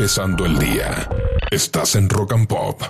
empezando el día. Estás en Rock and Pop.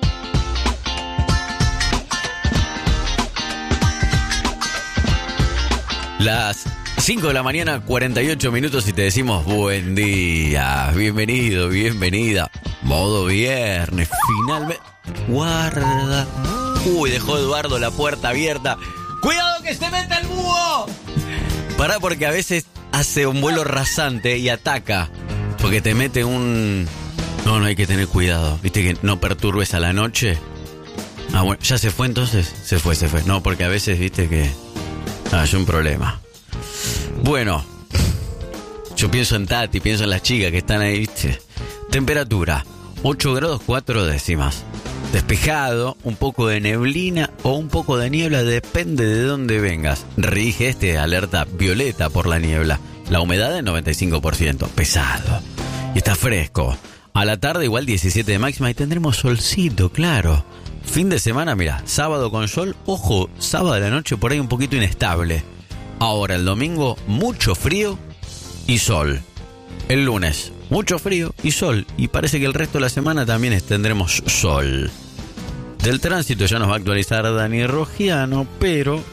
Las 5 de la mañana, 48 minutos y te decimos buen día, bienvenido, bienvenida. Modo viernes, finalmente. Guarda. Uy, dejó Eduardo la puerta abierta. ¡Cuidado que se meta el búho! Pará, porque a veces hace un vuelo rasante y ataca. Porque te mete un... No, hay que tener cuidado. ¿Viste que no perturbes a la noche? Ah, bueno, ¿ya se fue entonces? Se fue. No, porque a veces, viste que... hay un problema. Bueno, yo pienso en Tati, pienso en las chicas que están ahí, ¿viste? Temperatura, 8 grados 4 décimas. Despejado, un poco de neblina o un poco de niebla, depende de dónde vengas. Rige alerta violeta por la niebla. La humedad del 95%, pesado. Y está fresco. A la tarde igual 17 de máxima y tendremos solcito, claro. Fin de semana, mira, sábado con sol. Ojo, sábado de la noche por ahí un poquito inestable. Ahora el domingo, mucho frío y sol. El lunes, mucho frío y sol. Y parece que el resto de la semana también tendremos sol. Del tránsito ya nos va a actualizar Dani Rogiano, pero...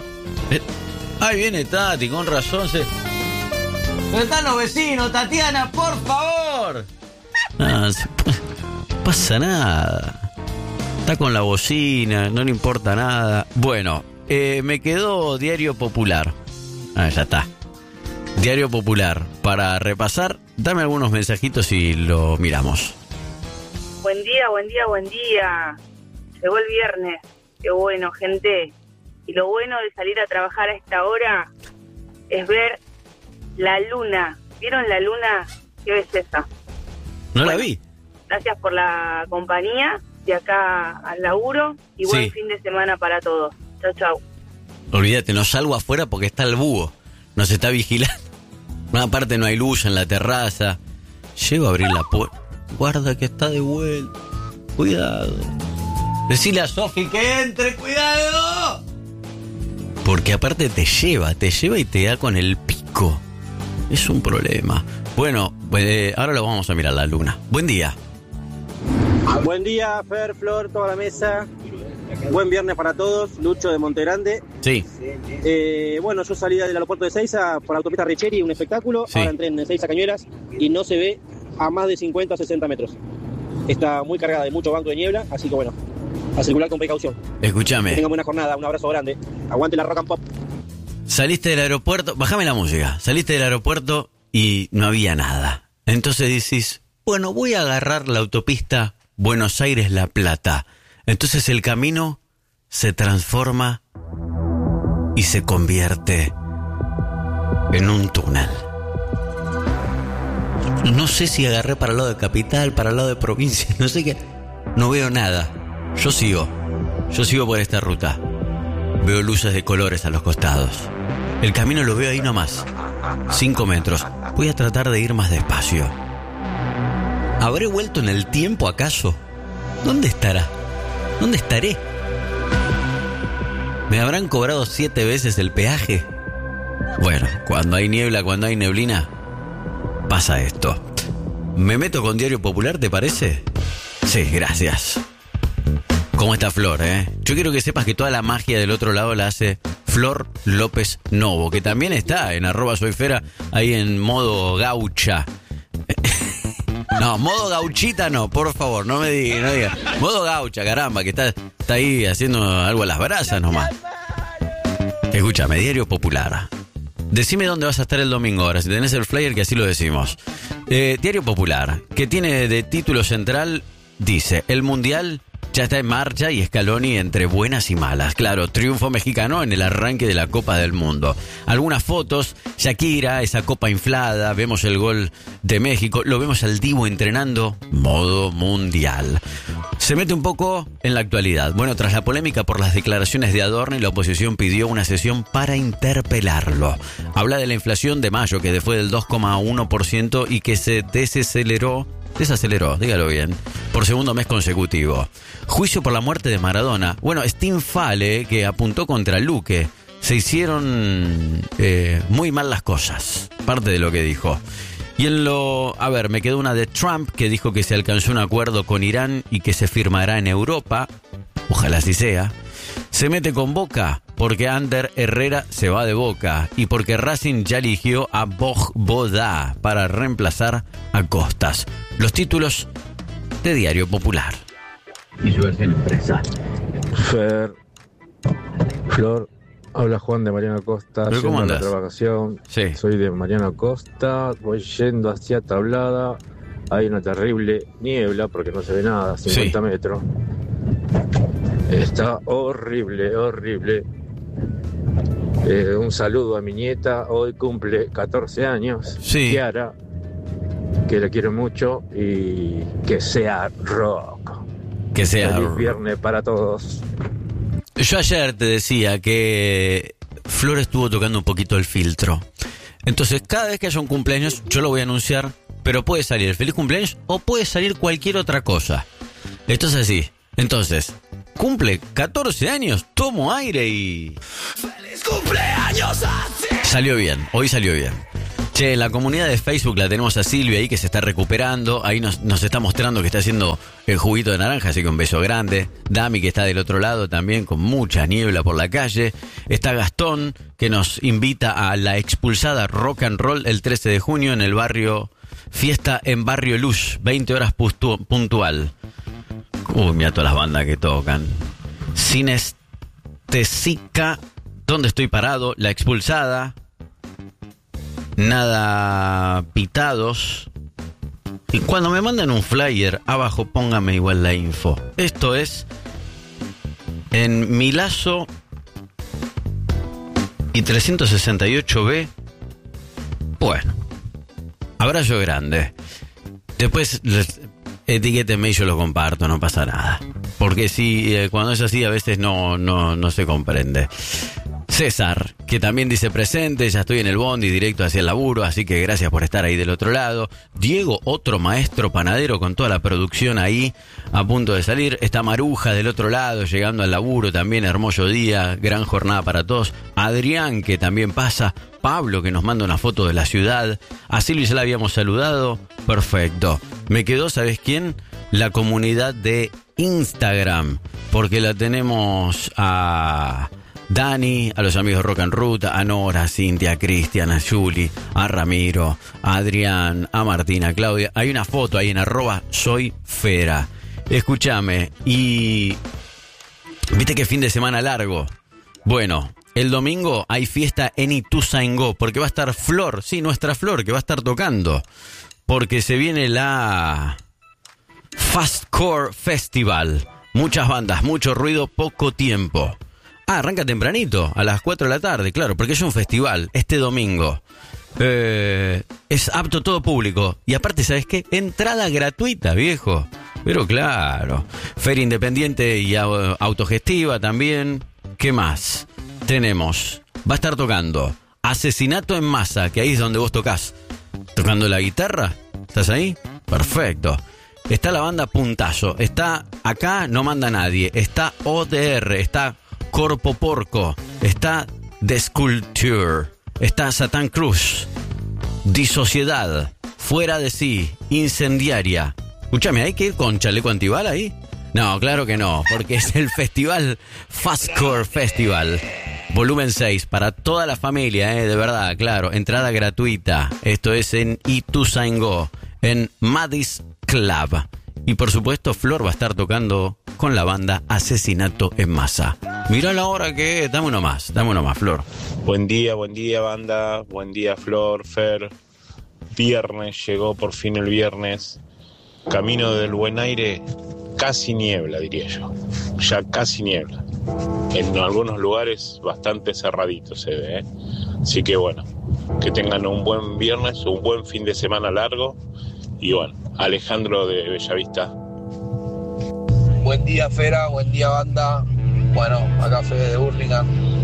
ahí viene Tati, con razón se... ¡Pero están los vecinos, Tatiana, por favor! No pasa nada. Está con la bocina, no le importa nada. Bueno, me quedó Diario Popular. Ya está. Diario Popular. Para repasar, dame algunos mensajitos y lo miramos. Buen día. Llegó el viernes. Qué bueno, gente. Y lo bueno de salir a trabajar a esta hora es ver la luna. ¿Vieron la luna? Qué belleza. No la vi. Gracias por la compañía de acá al laburo y buen fin de semana para todos. Chau. Olvídate, no salgo afuera porque está el búho. Nos está vigilando. Aparte no hay luz en la terraza. Llego a abrir la puerta. Guarda que está de vuelta. Cuidado. Decile a Sofi que entre. ¡Cuidado! Porque aparte te lleva y te da con el pico. Es un problema. Bueno, ahora lo vamos a mirar la luna. Buen día. Buen día, Fer, Flor, toda la mesa. Buen viernes para todos. Lucho de Montegrande. Sí. Bueno, yo salí del aeropuerto de Seiza por la autopista Richeri, un espectáculo. Sí. Ahora entré en Seiza Cañuelas y no se ve a más de 50 o 60 metros. Está muy cargada de mucho banco de niebla, así que bueno, a circular con precaución. Escúchame. Que tengan buena jornada, un abrazo grande. Aguante la Rock and Pop. Saliste del aeropuerto, bájame la música. Saliste del aeropuerto y no había nada. Entonces decís, bueno, voy a agarrar la autopista Buenos Aires-La Plata. Entonces el camino se transforma y se convierte en un túnel. No sé si agarré para el lado de capital, para el lado de provincia, no sé qué. No veo nada. Yo sigo por esta ruta. Veo luces de colores a los costados. El camino lo veo ahí nomás. 5 metros. Voy a tratar de ir más despacio. ¿Habré vuelto en el tiempo acaso? ¿Dónde estará? ¿Dónde estaré? ¿Me habrán cobrado 7 veces el peaje? Bueno, cuando hay niebla, cuando hay neblina, pasa esto. ¿Me meto con Diario Popular, te parece? Sí, gracias. ¿Cómo está Flor, Yo quiero que sepas que toda la magia del otro lado la hace Flor López Novo, que también está en @soyfera, ahí en modo gaucha. No, modo gauchita no, por favor, no me digas. Modo gaucha, caramba, que está ahí haciendo algo a las brasas nomás. Escúchame, Diario Popular. Decime dónde vas a estar el domingo ahora, si tenés el flyer que así lo decimos. Diario Popular, que tiene de título central, dice, el Mundial ya está en marcha y Scaloni entre buenas y malas. Claro, triunfo mexicano en el arranque de la Copa del Mundo. Algunas fotos, Shakira, esa copa inflada, vemos el gol de México, lo vemos al Divo entrenando, modo mundial. Se mete un poco en la actualidad. Bueno, tras la polémica por las declaraciones de Adorni, la oposición pidió una sesión para interpelarlo. Habla de la inflación de mayo, que fue del 2,1% y que se desaceleró, dígalo bien, por segundo mes consecutivo. Juicio por la muerte de Maradona. Bueno, Stin Fale, que apuntó contra Luque. Se hicieron muy mal las cosas, parte de lo que dijo. Y me quedó una de Trump, que dijo que se alcanzó un acuerdo con Irán y que se firmará en Europa. Ojalá así sea. Se mete con Boca porque Ander Herrera se va de Boca y porque Racing ya eligió a Boda para reemplazar a Costas. Los títulos de Diario Popular. Y su versión empresa. Flor, habla Juan de Mariano Costa. ¿Pero cómo andás? La vacación. Sí. Soy de Mariano Costa, voy yendo hacia Tablada. Hay una terrible niebla porque no se ve nada, 50 metros. Está horrible. Un saludo a mi nieta, hoy cumple 14 años. Sí. Kiara, que la quiero mucho y que sea rock. Que sea Feliz viernes para todos. Yo ayer te decía que Flor estuvo tocando un poquito el filtro. Entonces, cada vez que haya un cumpleaños, yo lo voy a anunciar, pero puede salir el feliz cumpleaños o puede salir cualquier otra cosa. Esto es así. Entonces, cumple 14 años, tomo aire y... ¡Feliz cumpleaños! Salió bien, hoy salió bien. Che, en la comunidad de Facebook la tenemos a Silvia ahí que se está recuperando. Ahí nos está mostrando que está haciendo el juguito de naranja, así que un beso grande. Dami que está del otro lado también con mucha niebla por la calle. Está Gastón que nos invita a la expulsada Rock and Roll el 13 de junio en el barrio... Fiesta en Barrio Luz, 20 horas puntual. Uy, mira todas las bandas que tocan. Sinestesica, ¿dónde estoy parado? La expulsada... Nada pitados. Y cuando me mandan un flyer, abajo póngame igual la info. Esto es en Milazzo y 368B. Bueno, abrazo grande. Después etiquétenme y yo lo comparto, no pasa nada. Porque sí, cuando es así a veces no se comprende. César, que también dice presente, ya estoy en el bondi directo hacia el laburo, así que gracias por estar ahí del otro lado. Diego, otro maestro panadero con toda la producción ahí a punto de salir. Está Maruja del otro lado, llegando al laburo también, hermoso día, gran jornada para todos. Adrián, que también pasa. Pablo, que nos manda una foto de la ciudad. A Silvia ya la habíamos saludado. Perfecto. Me quedó, ¿sabes quién? La comunidad de Instagram, porque la tenemos a... Dani, a los amigos Rock and Ruta, a Nora, a Cintia, a Cristian, a Juli, a Ramiro, a Adrián, a Martina, a Claudia. Hay una foto ahí en @soyfera. Escúchame, y... ¿Viste qué fin de semana largo? Bueno, el domingo hay fiesta en Ituzaingó, porque va a estar Flor, sí, nuestra Flor, que va a estar tocando. Porque se viene la Fastcore Festival. Muchas bandas, mucho ruido, poco tiempo. Arranca tempranito, a las 4 de la tarde, claro, porque es un festival, este domingo. Es apto todo público. Y aparte, ¿sabes qué? Entrada gratuita, viejo. Pero claro. Feria independiente y autogestiva también. ¿Qué más? Tenemos, va a estar tocando Asesinato en Masa, que ahí es donde vos tocás. ¿Tocando la guitarra? ¿Estás ahí? Perfecto. Está la banda Puntazo. Está acá, no manda nadie. Está ODR, está... Corpo Porco, está The Sculpture, está Satán Cruz, Disociedad, Fuera de Sí, Incendiaria. Escúchame, ¿hay que ir con chaleco antibala ahí? No, claro que no, porque es el festival Fastcore Festival, volumen 6, para toda la familia, de verdad, claro, entrada gratuita. Esto es en Ituzaingó, en Madis Club. Y por supuesto, Flor va a estar tocando con la banda Asesinato en Masa. Mirá la hora que es. Dame uno más, Flor. Buen día, banda. Buen día, Flor, Fer. Viernes, llegó por fin el viernes. Camino del Buen Aire, casi niebla, diría yo. Ya casi niebla. En algunos lugares bastante cerradito se ve, Así que bueno, que tengan un buen viernes, un buen fin de semana largo. Y bueno, Alejandro de Bellavista. Buen día, Fera, buen día, banda. Bueno, acá Fede de Hurlingham,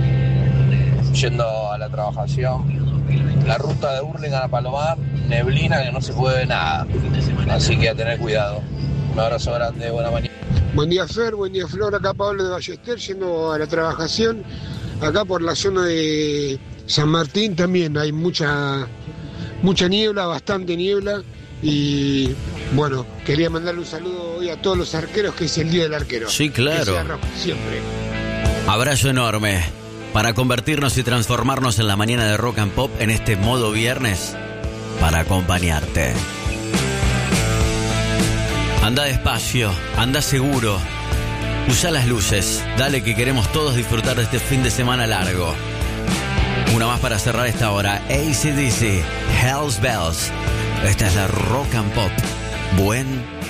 yendo a la trabajación. La ruta de Hurlingham a Palomar, neblina que no se puede ver nada. Así que a tener cuidado. Un abrazo grande, buena mañana. Buen día, Fer, buen día, Flor. Acá Pablo de Ballester, yendo a la trabajación. Acá por la zona de San Martín también hay mucha mucha niebla, bastante niebla. Y bueno, quería mandarle un saludo hoy a todos los arqueros, que es el Día del Arquero. Sí, claro. Que sea rojo, siempre. Abrazo enorme para convertirnos y transformarnos en la mañana de Rock and Pop en este modo viernes para acompañarte. Anda despacio, anda seguro. Usa las luces. Dale, que queremos todos disfrutar de este fin de semana largo. Una más para cerrar esta hora. AC/DC, Hell's Bells. Esta es la Rock and Pop. Buen